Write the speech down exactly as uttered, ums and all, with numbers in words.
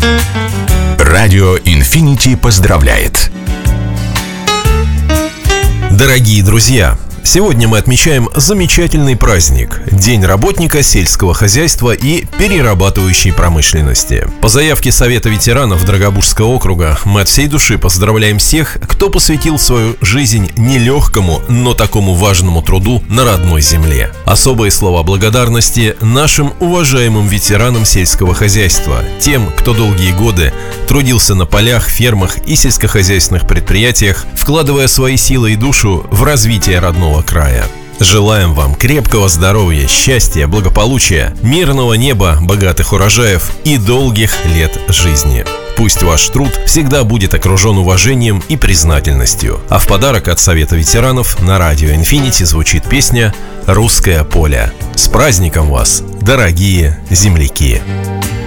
Радио Инфинити поздравляет! Дорогие друзья! Сегодня мы отмечаем замечательный праздник – День работника сельского хозяйства и перерабатывающей промышленности. По заявке Совета ветеранов Драгобужского округа мы от всей души поздравляем всех, кто посвятил свою жизнь нелегкому, но такому важному труду на родной земле. Особые слова благодарности нашим уважаемым ветеранам сельского хозяйства, тем, кто долгие годы трудился на полях, фермах и сельскохозяйственных предприятиях, вкладывая свои силы и душу в развитие родного края. Желаем вам крепкого здоровья, счастья, благополучия, мирного неба, богатых урожаев и долгих лет жизни. Пусть ваш труд всегда будет окружен уважением и признательностью. А в подарок от Совета ветеранов на радио Инфинити звучит песня «Русское поле». С праздником вас, дорогие земляки!